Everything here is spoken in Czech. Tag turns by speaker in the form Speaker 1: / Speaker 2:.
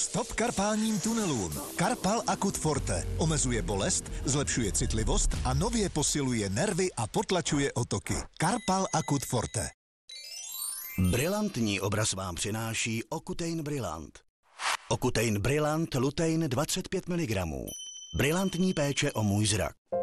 Speaker 1: Stop karpálním tunelům. Karpal Akut Forte omezuje bolest, zlepšuje citlivost a nově posiluje nervy a potlačuje otoky. Karpal Akut Forte.
Speaker 2: Brilantní obraz vám přináší Ocutein Brillant. Ocutein Brillant lutein 25 mg. Brilantní péče o můj zrak.